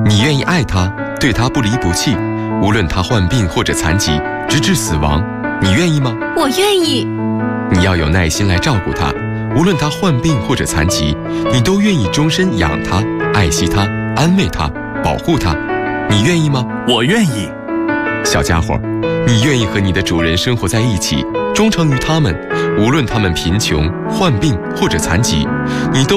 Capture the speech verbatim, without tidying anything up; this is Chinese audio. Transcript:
你愿意爱它，对它不离不弃，无论它患病或者残疾，直至死亡，你愿意吗？ 我愿意。 你要有耐心来照顾它，无论它患病或者残疾，你都愿意终身养它、爱惜它、安慰它、保护它，你愿意吗？ 我愿意。 小家伙，你愿意和你的主人生活在一起，忠诚于他们，无论他们贫穷、患病或者残疾，你都